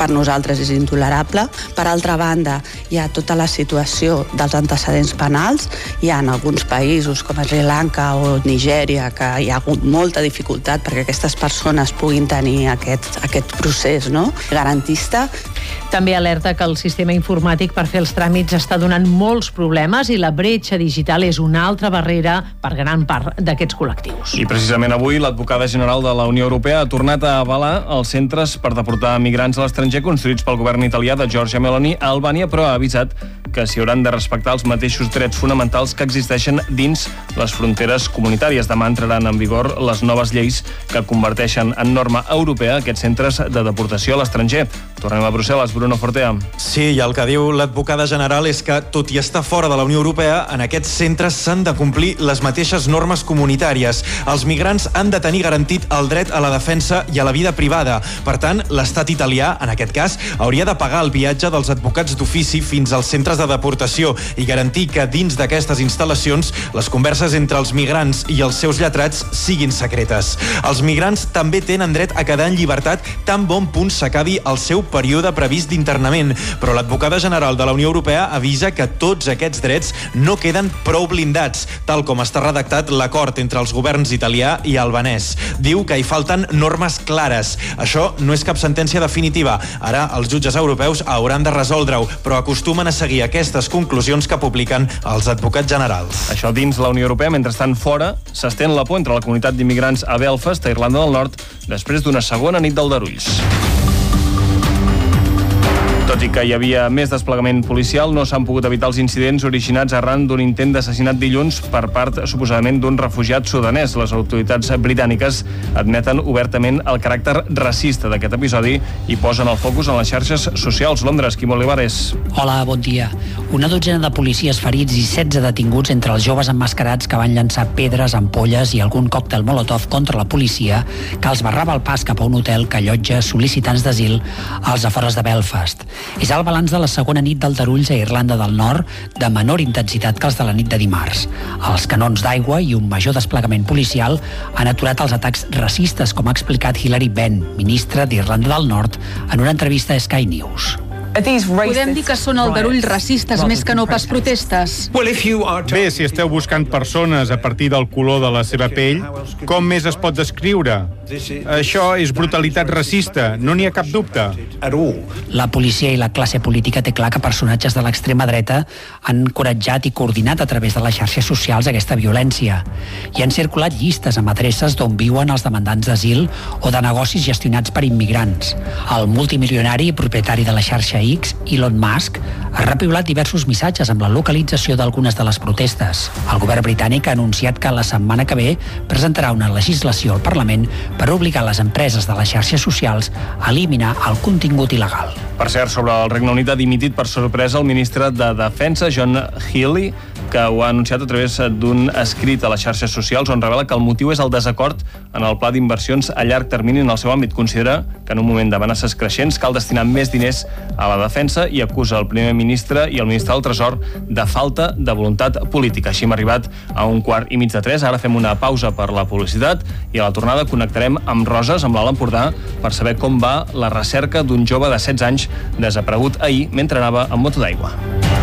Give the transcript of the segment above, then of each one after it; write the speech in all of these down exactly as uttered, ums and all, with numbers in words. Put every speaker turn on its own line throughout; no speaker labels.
per nosaltres és intolerable. Per altra banda, hi ha tota la situació dels antecedents penals. Hi ha en alguns països com Sri Lanka o Nigèria que hi ha hagut molta dificultat perquè aquestes persones puguin tenir aquest, aquest procés, no? garantista.
També alerta que el sistema informàtic per fer els tràmits està donant molts problemes i la bretxa digital és una altra barrera per gran part d'aquests col·lectius.
I precisament avui l'advocada general de la Unió Europea ha tornat a avalar els centres per deportar migrants a l'estranger construïts pel govern italià de Giorgia Meloni a Albània, però ha avisat que s'hi hauran de respectar els mateixos drets fonamentals que existeixen dins les fronteres comunitàries. Demà entraran en vigor les noves lleis que converteixen en norma europea aquests centres de deportació a l'estranger. Tornem a Brussel·les, Bruno Fortea.
Sí, i el que diu l'advocada general és que, tot i estar fora de la Unió Europea, en aquests centres s'han de complir les mateixes normes comunitàries. Els migrants han de tenir garantit el dret a la defensa i a la vida privada. Per tant, l'estat italià, en aquest cas, hauria de pagar el viatge dels advocats d'ofici fins als centres de deportació i garantir que dins d'aquestes instal·lacions les converses entre els migrants i els seus lletrats siguin secretes. Els migrants també tenen dret a quedar en llibertat tan bon punt s'acabi el seu període previst d'internament, però l'advocada general de la Unió Europea avisa que tots aquests drets no queden prou blindats, tal com està redactat l'acord entre els governs italià i albanès. Diu que hi falten normes clares. Això no és cap sentència definitiva. Ara els jutges europeus hauran de resoldre-ho, però acostumen a seguir aquestes conclusions que publiquen els advocats generals.
Això dins la Unió Europea. Mentrestant, fora, s'estén la por entre la comunitat d'immigrants a Belfast, a Irlanda del Nord, després d'una segona nit d'aldarulls. Tot i que hi havia més desplegament policial, no s'han pogut evitar els incidents originats arran d'un intent d'assassinat dilluns per part, suposadament, d'un refugiat sudanès. Les autoritats britàniques admeten obertament el caràcter racista d'aquest episodi i posen el focus en les xarxes socials. Londres, Quim Olivares.
Hola, bon dia. Una dotzena de policies ferits i setze detinguts entre els joves emmascarats que van llançar pedres, ampolles i algun còctel molotov contra la policia que els barrava el pas cap a un hotel que allotja sol·licitants d'asil als afores de Belfast. És el balanç de la segona nit d'aldarulls a Irlanda del Nord de menor intensitat que els de la nit de dimarts. Els canons d'aigua i un major desplegament policial han aturat els atacs racistes, com ha explicat Hilary Benn, ministra d'Irlanda del Nord, en una entrevista a Sky News.
Podem dir que són aldarulls racistes més que no pas protestes.
Bé, si esteu buscant persones a partir del color de la seva pell, com més es pot descriure? Això és brutalitat racista, no n'hi ha cap dubte.
La policia i la classe política té clar que personatges de l'extrema dreta han encoratjat i coordinat a través de les xarxes socials aquesta violència. I han circulat llistes amb adreces d'on viuen els demandants d'asil o de negocis gestionats per immigrants. El multimilionari i propietari de la xarxa X, Elon Musk, ha repiulat diversos missatges amb la localització d'algunes de les protestes. El govern britànic ha anunciat que la setmana que ve presentarà una legislació al Parlament per obligar les empreses de les xarxes socials a eliminar el contingut il·legal.
Per cert, sobre el Regne Unit ha dimitit per sorpresa el ministre de Defensa, John Healey, que ho ha anunciat a través d'un escrit a les xarxes socials on revela que el motiu és el desacord en el pla d'inversions a llarg termini en el seu àmbit. Considera que en un moment d'amenaces creixents cal destinar més diners a la defensa i acusa el primer ministre i el ministre del Tresor de falta de voluntat política. Així hem arribat a un quart i mig de tres. Ara fem una pausa per la publicitat i a la tornada connectarem amb Roses, amb l'Alt Empordà, per saber com va la recerca d'un jove de setze anys desaparegut ahir mentre anava amb moto d'aigua.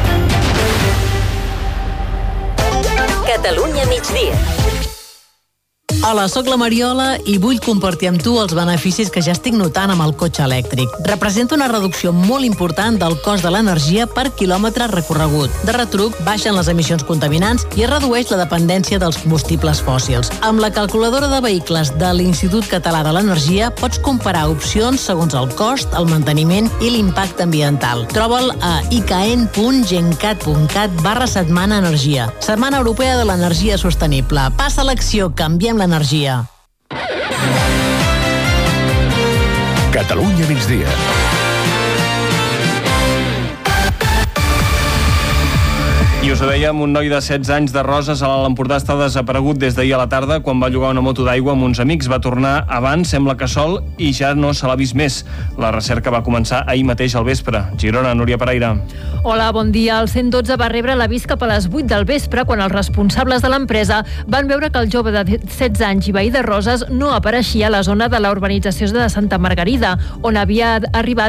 Catalunya migdia.
Hola, sóc la Mariola i vull compartir amb tu els beneficis que ja estic notant amb el cotxe elèctric. Representa una reducció molt important del cost de l'energia per quilòmetre recorregut. De retruc, baixen les emissions contaminants i es redueix la dependència dels combustibles fòssils. Amb la calculadora de vehicles de l'Institut Català de l'Energia pots comparar opcions segons el cost, el manteniment i l'impacte ambiental. Troba'l a icaen.gencat.cat barra setmana energia. Setmana Europea de l'Energia Sostenible. Passa a l'acció, canviem l'energia.
Catalunya migdia.
I us ho dèiem, un noi de setze anys de Roses a l'Alt Empordà està desaparegut des d'ahir a la tarda quan va llogar una moto d'aigua amb uns amics. Va tornar abans, sembla que sol, i ja no se l'ha vist més. La recerca va començar ahir mateix al vespre. Girona, Núria Pereira.
Hola, bon dia. El cent dotze va rebre l'avís cap a les vuit del vespre quan els responsables de l'empresa van veure que el jove de setze anys i veí de Roses no apareixia a la zona de la urbanització de Santa Margarida, on havia arribat